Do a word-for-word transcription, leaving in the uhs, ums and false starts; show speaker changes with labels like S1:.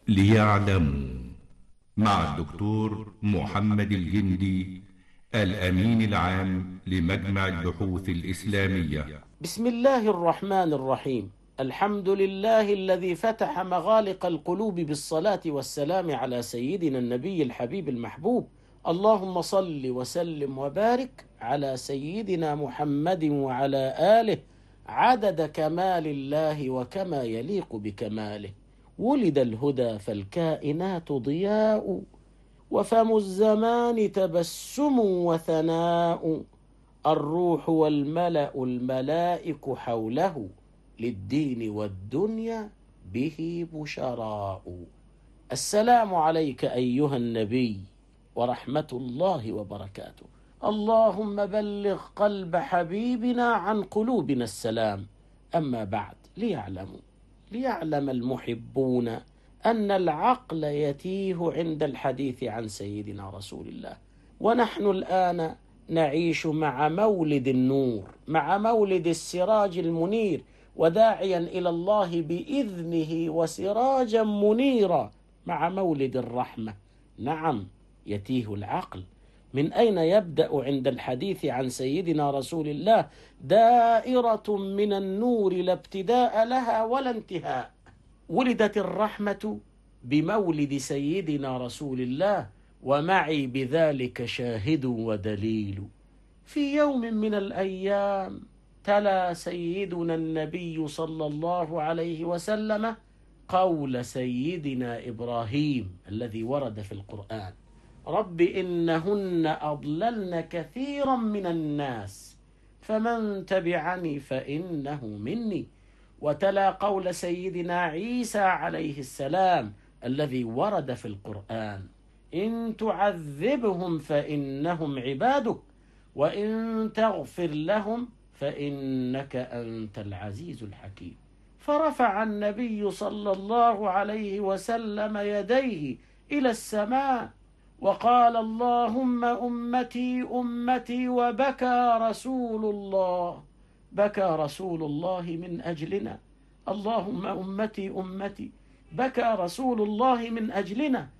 S1: ليعلموا مع الدكتور محمد الجندي الأمين العام لمجمع البحوث الإسلامية.
S2: بسم الله الرحمن الرحيم. الحمد لله الذي فتح مغالق القلوب بالصلاة والسلام على سيدنا النبي الحبيب المحبوب. اللهم صل وسلم وبارك على سيدنا محمد وعلى آله عدد كمال الله وكما يليق بكماله. ولد الهدى فالكائنات ضياء، وفم الزمان تبسم وثناء. الروح والملأ الملائك حوله، للدين والدنيا به بشراء. السلام عليك أيها النبي ورحمة الله وبركاته. اللهم بلغ قلب حبيبنا عن قلوبنا السلام. أما بعد، ليعلموا ليعلم المحبون أن العقل يتيه عند الحديث عن سيدنا رسول الله. ونحن الآن نعيش مع مولد النور، مع مولد السراج المنير، وداعيا إلى الله بإذنه وسراجا منيرا، مع مولد الرحمة. نعم، يتيه العقل. من أين يبدأ عند الحديث عن سيدنا رسول الله دائرة من النور لا ابتداء لها ولا انتهاء؟ ولدت الرحمة بمولد سيدنا رسول الله، ومعي بذلك شاهد ودليل. في يوم من الأيام تلا سيدنا النبي صلى الله عليه وسلم قول سيدنا إبراهيم الذي ورد في القرآن: رب إنهن أضللن كثيرا من الناس فمن تبعني فإنه مني. وتلا قول سيدنا عيسى عليه السلام الذي ورد في القرآن: إن تعذبهم فإنهم عبادك وإن تغفر لهم فإنك أنت العزيز الحكيم. فرفع النبي صلى الله عليه وسلم يديه إلى السماء وقال: اللهم أمتي أمتي. وبكى رسول الله، بكى رسول الله من أجلنا. اللهم أمتي أمتي، بكى رسول الله من أجلنا.